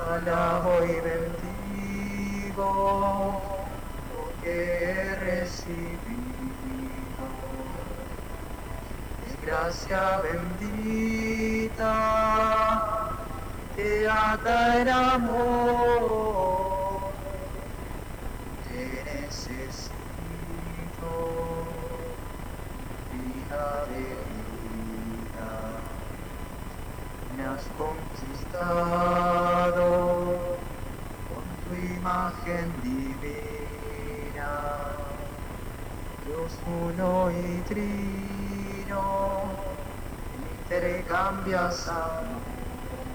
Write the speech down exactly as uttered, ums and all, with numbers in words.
Alabo y bendigo lo que he recibido. Es gracia bendita que ata el amor. Te necesito, vida de vida. Me has conquistado con tu imagen divina, Dios uno y trino, intercambias amor.